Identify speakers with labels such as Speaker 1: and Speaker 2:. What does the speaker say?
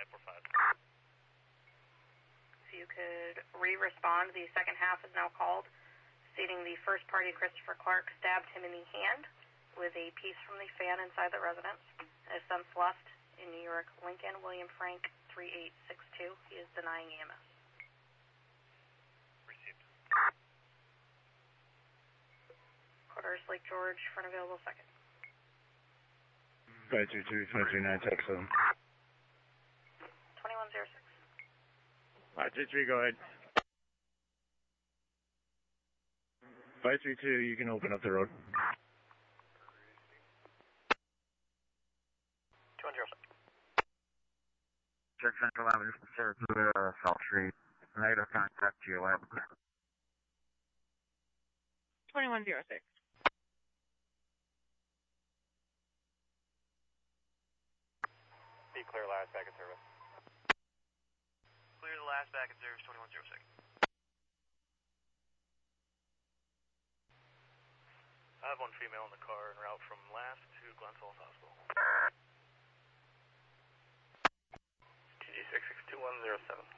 Speaker 1: 545.
Speaker 2: If you could re-respond, the second half is now called, stating the first party, Christopher Clark, stabbed him in the hand with a piece from the fan inside the residence. Has since left in New York. Lincoln, William Frank, 3862. He is denying EMS.
Speaker 1: Received.
Speaker 2: Quarters, Lake George, front available second.
Speaker 3: 522, 539, text 7.
Speaker 2: 2106.
Speaker 3: 523, go ahead. 532, you can open up the road.
Speaker 1: 2106.
Speaker 4: Check Central Avenue, Saratoga, South Street. Negative contact to your lab.
Speaker 5: 2106.
Speaker 1: Be clear, last back in service.
Speaker 6: Clear the last back in service, 2106.
Speaker 1: I have one female in the car en route from last to Glen Falls Hospital. TG662-107.